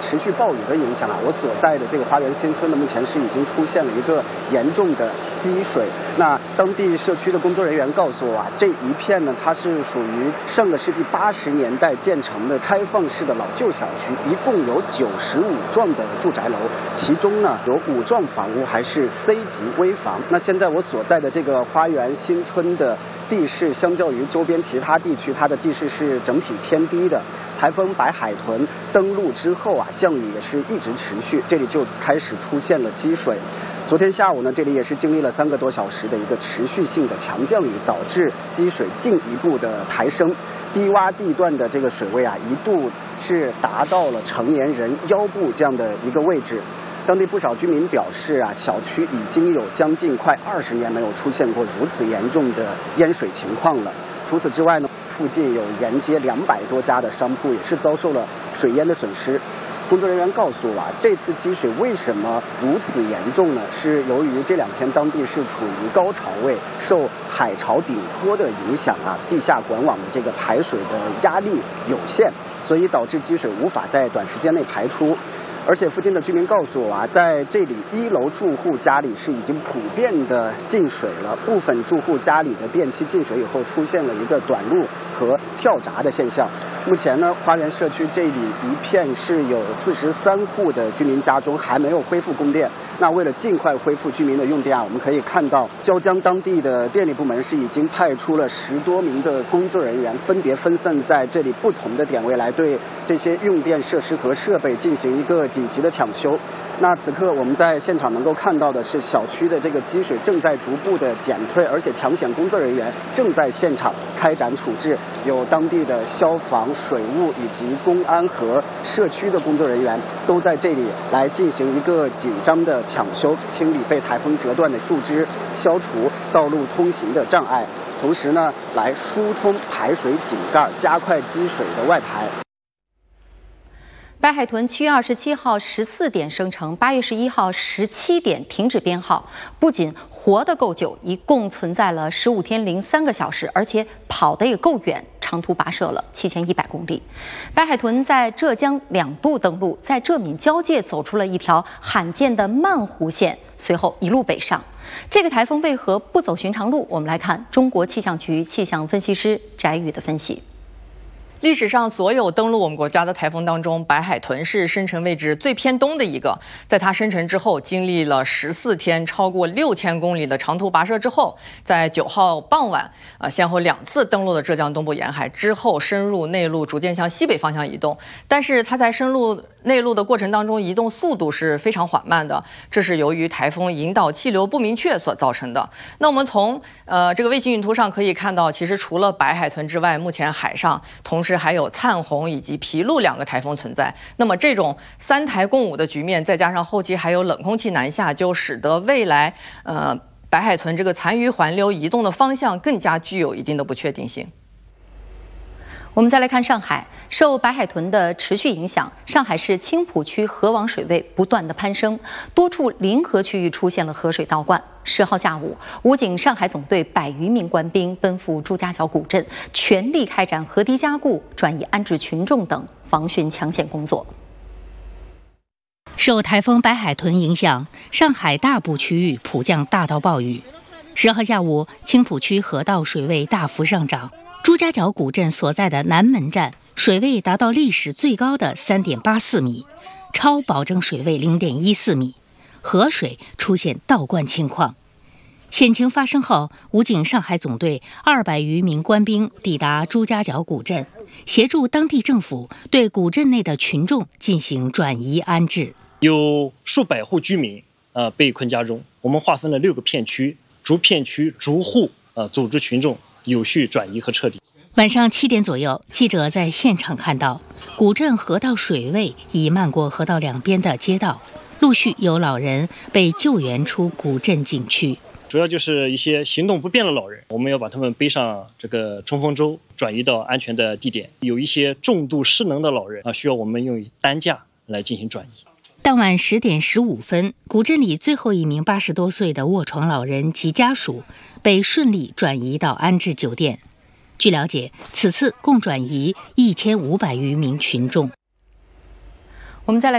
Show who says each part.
Speaker 1: 持续暴雨的影响啊，我所在的这个花园新村呢，目前是已经出现了一个严重的积水。那当地社区的工作人员告诉我啊，这一片呢，它是属于上个世纪80年代建成的开放式的老旧小区，一共有95幢的住宅楼，其中呢有5幢房屋还是 C 级危房。那现在我所在的这个花园新村的地势，相较于周边其他地区，它的地势是整体偏低的。台风白海豚登陆之后啊，降雨也是一直持续，这里就开始出现了积水。昨天下午呢，这里也是经历了3个多小时的一个持续性的强降雨，导致积水进一步的抬升，低洼地段的这个水位啊，一度是达到了成年人腰部这样的一个位置。当地不少居民表示啊，小区已经有将近快20年没有出现过如此严重的淹水情况了。除此之外呢，附近有沿街200多家的商铺也是遭受了水淹的损失。工作人员告诉我啊，这次积水为什么如此严重呢？是由于这2天当地是处于高潮位，受海潮顶托的影响啊，地下管网的这个排水的压力有限，所以导致积水无法在短时间内排出。而且附近的居民告诉我啊，在这里1楼住户家里是已经普遍的进水了，部分住户家里的电器进水以后出现了一个短路和跳闸的现象。目前呢，花园社区这里一片是有43户的居民家中还没有恢复供电。那为了尽快恢复居民的用电啊，我们可以看到椒江当地的电力部门是已经派出了10多名的工作人员，分别分散在这里不同的点位，来对这些用电设施和设备进行一个紧急的抢修。那此刻我们在现场能够看到的是，小区的这个积水正在逐步的减退，而且抢险工作人员正在现场开展处置，有当地的消防、水务以及公安和社区的工作人员都在这里来进行一个紧张的抢修，清理被台风折断的树枝，消除道路通行的障碍，同时呢，来疏通排水井盖，加快积水的外排。
Speaker 2: 白海豚7月27号14点生成，8月11号17点停止编号，不仅活得够久，一共存在了15天零3个小时，而且跑得也够远，长途跋涉了7100公里。白海豚在浙江2度登陆，在浙闽交界走出了一条罕见的慢弧线，随后一路北上。这个台风为何不走寻常路？我们来看中国气象局气象分析师翟宇的分析。
Speaker 3: 历史上所有登陆我们国家的台风当中，白海豚是生成位置最偏东的一个。在它生成之后，经历了14天超过6000公里的长途跋涉之后，在9号傍晚，先后2次登陆了浙江东部沿海，之后深入内陆，逐渐向西北方向移动。但是它在深入内陆的过程当中，移动速度是非常缓慢的，这是由于台风引导气流不明确所造成的。那我们从这个卫星云图上可以看到，其实除了白海豚之外，目前海上同时还有灿红以及皮陆2个台风存在。那么这种3台共舞的局面，再加上后期还有冷空气南下，就使得未来白海豚这个残余环流移动的方向更加具有一定的不确定性。
Speaker 2: 我们再来看上海，受白海豚的持续影响，上海市青浦区河网水位不断的攀升，多处临河区域出现了河水倒灌。10号下午，武警上海总队100余名官兵奔赴朱家角古镇，全力开展河堤加固、转移安置群众等防汛抢险工作。
Speaker 4: 受台风白海豚影响，上海大部区域普降大到暴雨。10号下午，青浦区河道水位大幅上涨。朱家角古镇所在的南门站水位达到历史最高的3.84米，超保证水位0.14米，河水出现倒灌情况。险情发生后，武警上海总队200余名官兵抵达朱家角古镇，协助当地政府对古镇内的群众进行转移安置。
Speaker 5: 有数百户居民被困家中，我们划分了6个片区，逐片区逐户组织群众有序转移和撤离。
Speaker 4: 晚上7点左右，记者在现场看到，古镇河道水位已漫过河道两边的街道，陆续有老人被救援出古镇景区。
Speaker 5: 主要就是一些行动不便的老人，我们要把他们背上这个冲锋舟，转移到安全的地点。有一些重度失能的老人需要我们用担架来进行转移。
Speaker 4: 当晚10点15分，古镇里最后一名80多岁的卧床老人及家属被顺利转移到安置酒店。据了解，此次共转移1500余名群众。
Speaker 2: 我们再来